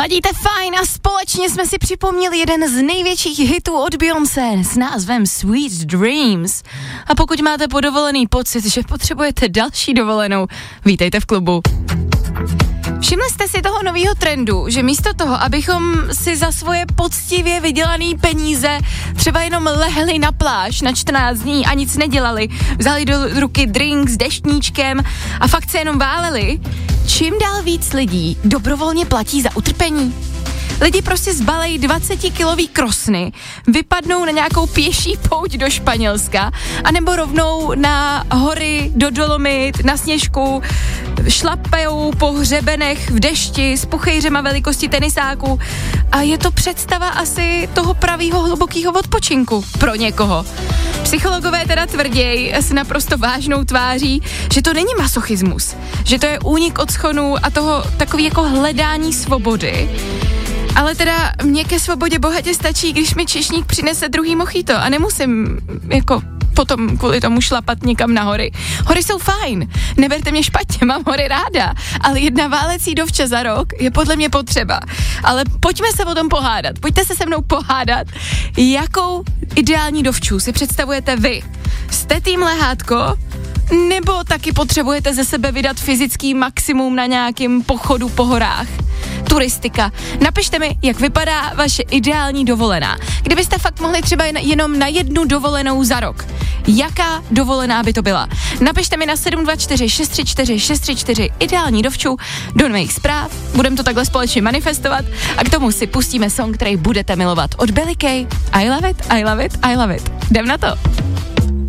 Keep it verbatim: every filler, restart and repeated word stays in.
Ladíte fajn a společně jsme si připomněli jeden z největších hitů od Beyoncé s názvem Sweet Dreams. A pokud máte podovolený pocit, že potřebujete další dovolenou, vítejte v klubu. Všimli jste si toho nového trendu, že místo toho, abychom si za svoje poctivě vydělané peníze třeba jenom lehli na pláž na čtrnáct dní a nic nedělali, vzali do ruky drink s deštníčkem a fakt se jenom váleli, čím dál víc lidí dobrovolně platí za utrpení. Lidi prostě zbalejí dvacetikilový krosny, vypadnou na nějakou pěší pouť do Španělska, anebo rovnou na hory, do Dolomit, na sněžku, šlapejou po hřebenech v dešti s puchejřema velikosti tenisáků a je to představa asi toho pravýho hlubokýho odpočinku pro někoho. Psychologové teda tvrději s naprosto vážnou tváří, že to není masochismus, že to je únik od schonů a toho takový jako hledání svobody. Ale teda mě ke svobodě bohatě stačí, když mi češník přinese druhý mojito a nemusím jako potom kvůli tomu šlapat někam na hory. Hory jsou fajn, neberte mě špatně, mám hory ráda, ale jedna válecí dovče za rok je podle mě potřeba. Ale pojďme se o tom pohádat, pojďte se se mnou pohádat, jakou ideální dovču si představujete vy. Jste tým lehátko? Nebo taky potřebujete ze sebe vydat fyzický maximum na nějakém pochodu po horách? Turistika. Napište mi, jak vypadá vaše ideální dovolená. Kdybyste fakt mohli třeba jen, jenom na jednu dovolenou za rok. Jaká dovolená by to byla? Napište mi na sedm dva čtyři šest tři čtyři šest tři čtyři ideální dovču do mých zpráv. Budeme to takhle společně manifestovat a k tomu si pustíme song, který budete milovat od Belly K. I love it, I love it, I love it. Jdem na to.